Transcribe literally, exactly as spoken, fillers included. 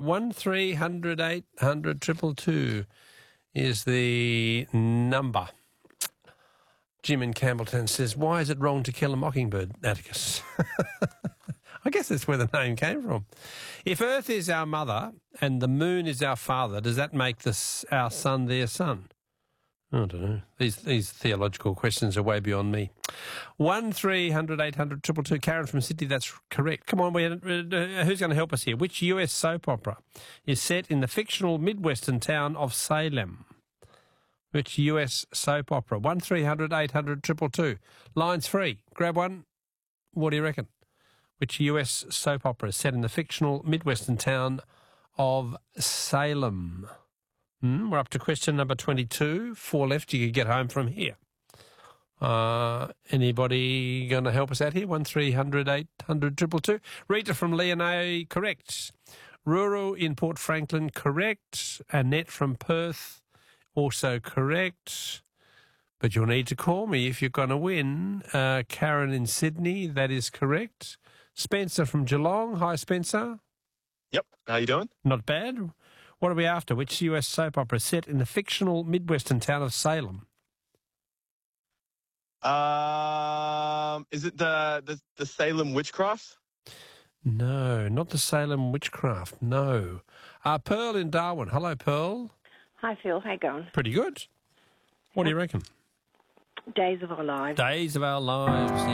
One three hundred eight hundred triple two is the number. Jim in Campbelltown says, why is it wrong to kill a mockingbird, Atticus? I guess that's where the name came from. If Earth is our mother and the moon is our father, does that make this our sun their son? I don't know. These these theological questions are way beyond me. One three hundred eight hundred triple two. Karen from Sydney, that's correct. Come on, we, uh, who's going to help us here? Which U S soap opera is set in the fictional Midwestern town of Salem? Which U S soap opera? One three hundred eight hundred triple two. Line's free. Grab one. What do you reckon? Which U S soap opera is set in the fictional Midwestern town of Salem? Hmm, we're up to question number twenty-two. Four left. You could get home from here. Uh, anybody going to help us out here? One three hundred eight hundred triple two. Rita from Leonay, correct. Ruru in Port Franklin, correct. Annette from Perth, also correct. But you'll need to call me if you're going to win. Uh, Karen in Sydney, that is correct. Spencer from Geelong. Hi, Spencer. Yep. How you doing? Not bad. What are we after? Which U S soap opera is set in the fictional Midwestern town of Salem? Um, is it the, the, the Salem Witchcraft? No, not the Salem Witchcraft, no. Uh, Pearl in Darwin. Hello, Pearl. Hi, Phil. How you going? Pretty good. What do you reckon? Days of Our Lives. Days of Our Lives.